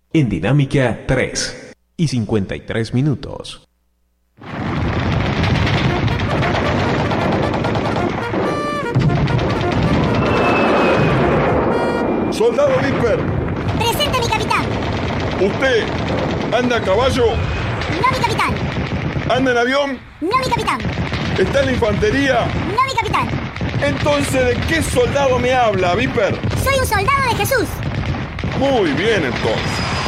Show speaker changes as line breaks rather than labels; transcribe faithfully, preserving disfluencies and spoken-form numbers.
En Dinámica tres y cincuenta y tres minutos.
Soldado Viper.
Presente, mi capitán.
¿Usted anda a caballo?
No, mi capitán.
¿Anda en avión?
No, mi capitán.
¿Está en la infantería?
No, mi capitán.
Entonces, ¿de qué soldado me habla, Viper?
Soy un soldado de Jesús.
Muy bien, entonces.